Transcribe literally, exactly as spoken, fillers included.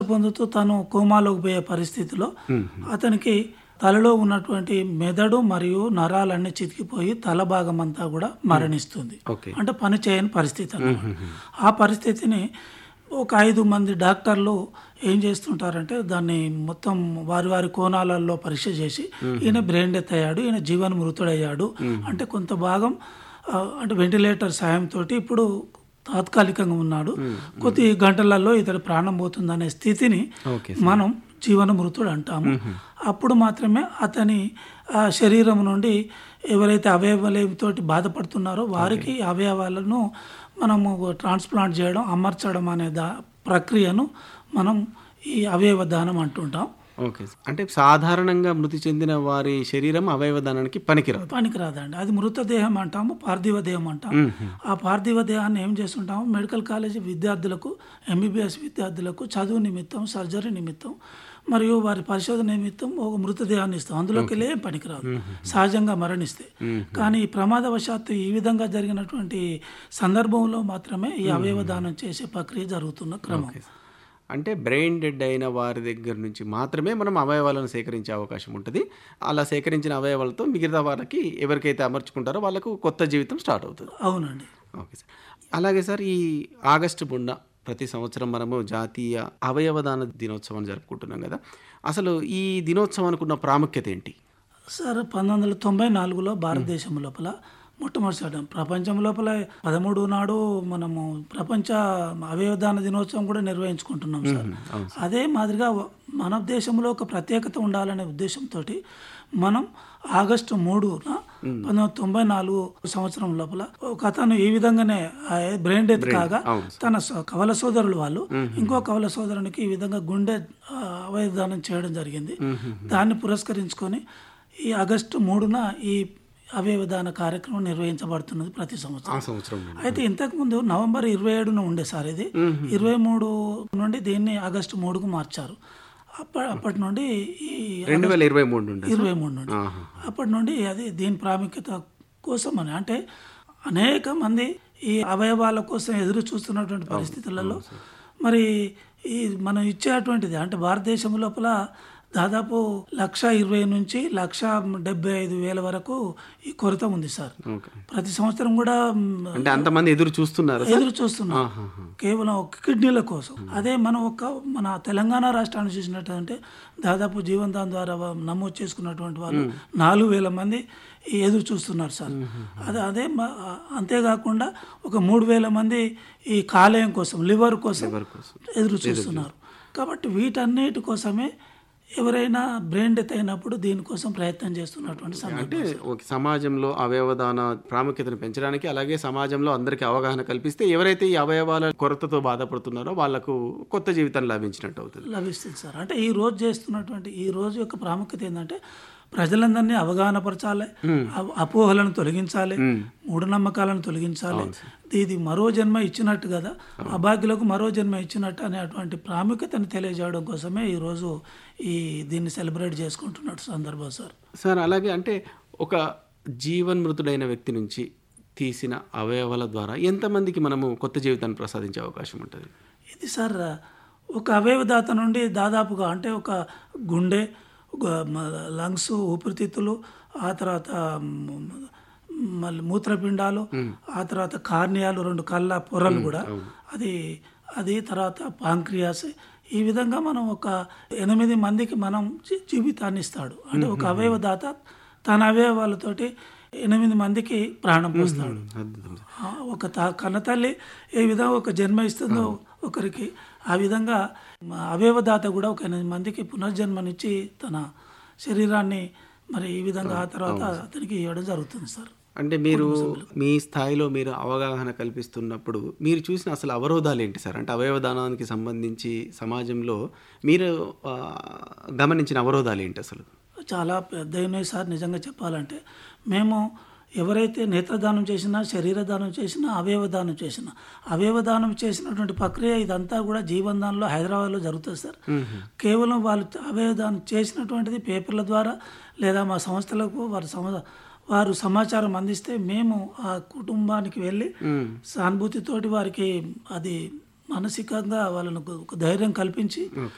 పొందుతూ తను కోమాలోకి పోయే పరిస్థితిలో అతనికి తలలో ఉన్నటువంటి మెదడు మరియు నరాలన్నీ చితికిపోయి తల భాగం అంతా కూడా మరణిస్తుంది. అంటే పని చేయని పరిస్థితి అన్నమాట. ఆ పరిస్థితిని ఒక ఐదు మంది డాక్టర్లు ఏం చేస్తుంటారంటే దాన్ని మొత్తం వారి వారి కోణాలలో పరీక్ష చేసి ఈయన బ్రెయిన్ డెత్ అయ్యాడు, ఈయన జీవన మృతుడయ్యాడు అంటే కొంత భాగం అంటే వెంటిలేటర్ సాయంతో ఇప్పుడు తాత్కాలికంగా ఉన్నాడు, కొద్ది గంటలలో ఇతడి ప్రాణం పోతుందనే స్థితిని మనం జీవన మృతుడు అంటాము. అప్పుడు మాత్రమే అతని శరీరం నుండి ఎవరైతే అవయవాలతో బాధపడుతున్నారో వారికి అవయవాలను మనము ట్రాన్స్ప్లాంట్ చేయడం, అమర్చడం అనే దా ప్రక్రియను మనం ఈ అవయవ దానం అంటుంటాం. ఓకే. అంటే సాధారణంగా మృతి చెందిన వారి శరీరం అవయవ దానానికి పనికిరాదు పనికిరాదండి. అది మృతదేహం అంటాము, పార్థివ దేహం అంటాము. ఆ పార్థివ దేహాన్ని ఏం చేస్తుంటాము, మెడికల్ కాలేజీ విద్యార్థులకు, ఎంబీబీఎస్ విద్యార్థులకు చదువు నిమిత్తం, సర్జరీ నిమిత్తం మరియు వారి పరిశోధన నిమిత్తం ఒక మృతదేహాన్ని ఇస్తాం. అందులోకి వెళ్ళి ఏం పనికిరాదు సహజంగా మరణిస్తే. కానీ ప్రమాదవశాత్తు ఈ విధంగా జరిగినటువంటి సందర్భంలో మాత్రమే ఈ అవయవ దానం చేసే ప్రక్రియ జరుగుతున్న క్రమం. అంటే బ్రెయిన్ డెడ్ అయిన వారి దగ్గర నుంచి మాత్రమే మనం అవయవాలను సేకరించే అవకాశం ఉంటుంది. అలా సేకరించిన అవయవాలతో మిగతా వారికి ఎవరికైతే అమర్చుకుంటారో వాళ్ళకు కొత్త జీవితం స్టార్ట్ అవుతుంది. అవునండి. Okay sir. అలాగే సార్, ఈ ఆగస్టు బుండ ప్రతి సంవత్సరం మనము జాతీయ అవయవదాన దినోత్సవం జరుపుకుంటున్నాం కదా, అసలు ఈ దినోత్సవానికి ఉన్న ప్రాముఖ్యత ఏంటి సార్? పంతొమ్మిది వందల తొంభై నాలుగులో భారతదేశం లోపల మొట్టమొదటిసారి ప్రపంచం లోపల పదమూడు నాడు మనము ప్రపంచ అవయవదాన దినోత్సవం కూడా నిర్వహించుకుంటున్నాం సార్. అదే మాదిరిగా మన దేశంలో ఒక ప్రత్యేకత ఉండాలనే ఉద్దేశంతో మనం ఆగస్టు మూడున పంతొమ్మిది వందల తొంభై నాలుగు సంవత్సరం లోపల ఒక అతను ఈ విధంగానే బ్రెయిన్ డెత్ కాగా తన కవల సోదరులు వాళ్ళు ఇంకో కవల సోదరునికి ఈ విధంగా గుండె అవయవదానం చేయడం జరిగింది. దాన్ని పురస్కరించుకొని ఈ ఆగస్టు మూడున ఈ అవయవదాన కార్యక్రమం నిర్వహించబడుతున్నది ప్రతి సంవత్సరం. అయితే ఇంతకుముందు నవంబర్ ఇరవై ఏడున ఉండే సార్, ఇది ఇరవై మూడు నుండి దీన్ని ఆగస్టు మూడుకు మార్చారు. అప్పటి అప్పటి నుండి ఈ రెండు వేల ఇరవై మూడు నుండి ఇరవై మూడు నుండి అప్పటి నుండి అది దీని ప్రాముఖ్యత కోసం అని అంటే అనేక మంది ఈ అవయవాల కోసం ఎదురు చూస్తున్నటువంటి పరిస్థితులలో మరి ఈ మనం ఇచ్చేటువంటిది అంటే భారతదేశం లోపల దాదాపు లక్ష ఇరవై నుంచి లక్ష డెబ్బై ఐదు వేల వరకు ఈ కొరత ఉంది సార్. ప్రతి సంవత్సరం కూడా అంటే అంతమంది ఎదురు చూస్తున్నారు ఎదురు చూస్తున్నారు కేవలం ఒక కిడ్నీల కోసం. అదే మనం ఒక మన తెలంగాణ రాష్ట్రాన్ని చూసినట్టంటే దాదాపు జీవనదాన్ ద్వారా నమోదు చేసుకున్నటువంటి వాళ్ళు నాలుగు వేల మంది ఎదురు చూస్తున్నారు సార్. అదే అదే అంతేకాకుండా ఒక మూడు వేల మంది ఈ కాలేయం కోసం, లివర్ కోసం ఎదురు చూస్తున్నారు. కాబట్టి వీటన్నిటి కోసమే ఎవరైనా బ్రెయిన్ డెత్ అయినప్పుడు దీనికోసం ప్రయత్నం చేస్తున్నటువంటి సందర్భం. అంటే ఒక సమాజంలో అవయవదాన ప్రాముఖ్యతను పెంచడానికి, అలాగే సమాజంలో అందరికీ అవగాహన కల్పిస్తే ఎవరైతే ఈ అవయవాల కొరతతో బాధపడుతున్నారో వాళ్లకు కొత్త జీవితం లభించినట్టు అవుతుంది లభిస్తుంది సార్. అంటే ఈ రోజు చేస్తున్నటువంటి ఈ రోజు యొక్క ప్రాముఖ్యత ఏంటంటే ప్రజలందరినీ అవగాహన పరచాలి, అపోహలను తొలగించాలి, మూఢనమ్మకాలను తొలగించాలి. ఇది మరో జన్మ ఇచ్చినట్టు కదా, అభాగ్యులకు మరో జన్మ ఇచ్చినట్టు అనేటువంటి ప్రాముఖ్యతను తెలియజేయడం కోసమే ఈరోజు ఈ దీన్ని సెలబ్రేట్ చేసుకుంటున్నట్టు సందర్భం సార్. సార్ అలాగే అంటే ఒక జీవన్మృతుడైన వ్యక్తి నుంచి తీసిన అవయవాల ద్వారా ఎంతమందికి మనము కొత్త జీవితాన్ని ప్రసాదించే అవకాశం ఉంటుంది? ఇది సార్ ఒక అవయవదాత నుండి దాదాపుగా అంటే ఒక గుండె, లంగ్స్, ఊపిరితిత్తులు, ఆ తర్వాత మళ్ళీ మూత్రపిండాలు, ఆ తర్వాత కార్నియాలు, రెండు కళ్ళ పొరలు కూడా అది అది తర్వాత పాంక్రియాస్, ఈ విధంగా మనం ఒక ఎనిమిది మందికి మనం జీవితాన్ని ఇస్తాడు. అంటే ఒక అవయవదాత తన అవయవాలతోటి ఎనిమిది మందికి ప్రాణం పోస్తాడు. ఒక కన్నతల్లి ఏ విధంగా ఒక జన్మ ఇస్తుందో ఒకరికి, ఆ విధంగా అవయవదాత కూడా ఒక ఎనిమిది మందికి పునర్జన్మనిచ్చి తన శరీరాన్ని మరి ఈ విధంగా ఆ తర్వాత అతనికి ఇవ్వడం జరుగుతుంది సార్. అంటే మీరు మీ స్థాయిలో మీరు అవగాహన కల్పిస్తున్నప్పుడు మీరు చూసిన అసలు అవరోధాలు ఏంటి సార్? అంటే అవయవదానానికి సంబంధించి సమాజంలో మీరు గమనించిన అవరోధాలు ఏంటి అసలు? చాలా పెద్దయినాయి సార్. నిజంగా చెప్పాలంటే మేము ఎవరైతే నేత్రదానం చేసినా, శరీరదానం చేసినా, అవయవదానం చేసినా, అవయవదానం చేసినటువంటి ప్రక్రియ ఇదంతా కూడా జీవనదానంలో హైదరాబాద్లో జరుగుతుంది సార్. కేవలం వాళ్ళు అవయవదానం చేసినటువంటిది పేపర్ల ద్వారా లేదా మా సంస్థలకు వారి సమ వారు సమాచారం అందిస్తే మేము ఆ కుటుంబానికి వెళ్ళి సానుభూతితోటి వారికి అది మానసికంగా వాళ్ళను ఒక ధైర్యం కల్పించి